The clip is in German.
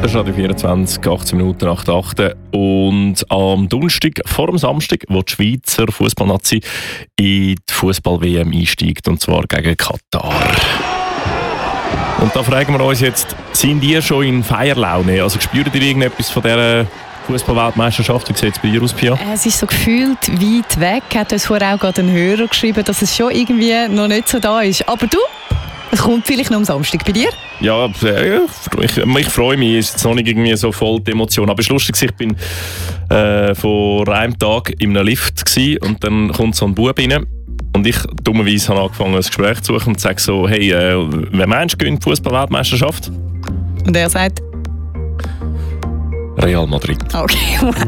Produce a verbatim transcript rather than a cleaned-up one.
Das ist Radio vierundzwanzig, achtzehn Minuten nach der acht. Und am Donnerstag, vor dem Samstag, wo die Schweizer Fußballnazi in die Fußball-W M einsteigt, und zwar gegen Katar. Und da fragen wir uns jetzt, sind ihr schon in Feierlaune? Also spürt ihr irgendetwas von dieser Fußball-Weltmeisterschaft? Wie sieht es bei dir aus, Pia? Es ist so gefühlt weit weg. Hat uns vorher auch gerade ein Hörer geschrieben, dass es schon irgendwie noch nicht so da ist. Aber du, es kommt vielleicht noch am Samstag bei dir? Ja, äh, ich, ich freue mich. Es ist jetzt noch nicht irgendwie so voll die Emotion. Aber es ist lustig, ich bin äh, vor einem Tag in einem Lift gewesen, und dann kommt so ein Bub rein. Und ich dummerweise habe angefangen, ein Gespräch zu suchen und sage so, hey, äh, wer meinst du gewinnt die Fußball-Weltmeisterschaft? Und er sagt? Real Madrid. Okay.